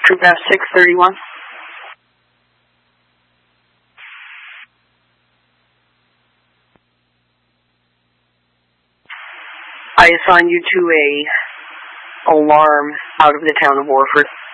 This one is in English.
Troop F631. I assign you to a alarm out of the town of Orford.